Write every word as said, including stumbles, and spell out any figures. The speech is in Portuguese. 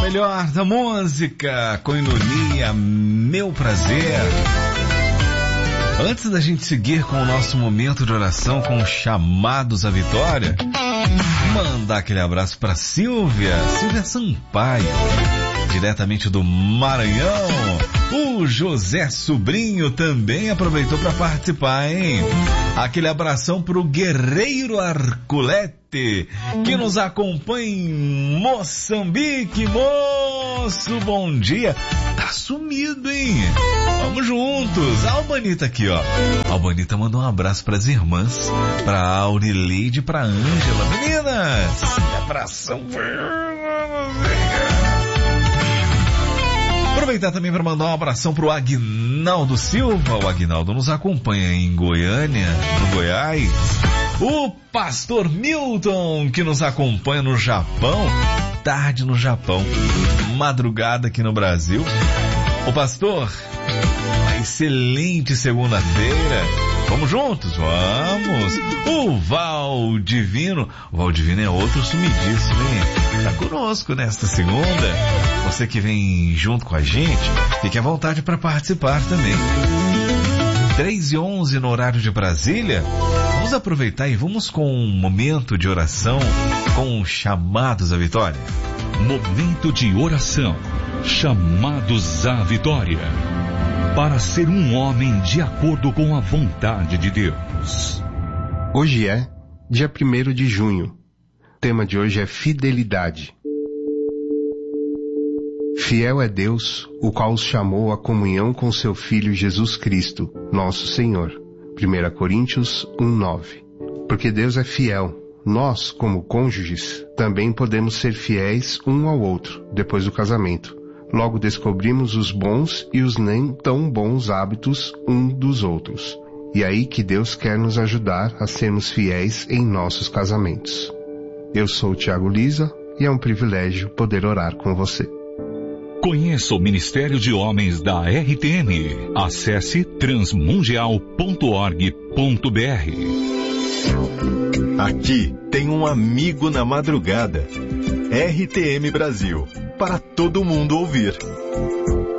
melhor da música, Koinonia, meu prazer. Antes da gente seguir com o nosso momento de oração com os chamados à vitória, mandar aquele abraço para Silvia, Silvia Sampaio, diretamente do Maranhão. O José Sobrinho também aproveitou para participar, hein? Aquele abração pro Guerreiro Arculete, que nos acompanha em Moçambique. Moço, bom dia. Tá sumido, hein? Vamos juntos. A Albanita aqui, ó. A Albanita mandou um abraço pras irmãs, pra Aurileide e pra Ângela. Meninas, abração. Aproveitar também para mandar um abração pro Aguinaldo Silva. O Aguinaldo nos acompanha em Goiânia, no Goiás. O pastor Milton, que nos acompanha no Japão. Tarde no Japão, madrugada aqui no Brasil. O pastor, uma excelente segunda-feira. Vamos juntos? Vamos! O Valdivino. O Valdivino é outro sumidiço, hein? Tá conosco nesta segunda. Você que vem junto com a gente, fique à vontade para participar também. três e onze no horário de Brasília. Vamos aproveitar e vamos com um momento de oração com chamados à vitória. Momento de oração. Chamados à vitória. Para ser um homem de acordo com a vontade de Deus. Hoje é dia primeiro de junho. O tema de hoje é fidelidade. Fiel é Deus, o qual os chamou à comunhão com seu Filho Jesus Cristo, nosso Senhor. primeira Coríntios um, nove. Porque Deus é fiel. Nós, como cônjuges, também podemos ser fiéis um ao outro, depois do casamento. Logo descobrimos os bons e os nem tão bons hábitos um dos outros. E é aí que Deus quer nos ajudar a sermos fiéis em nossos casamentos. Eu sou o Thiago Lisa e é um privilégio poder orar com você. Conheça o Ministério de Homens da R T M. Acesse transmundial ponto org ponto br. Aqui tem um amigo na madrugada. R T M Brasil, para todo mundo ouvir.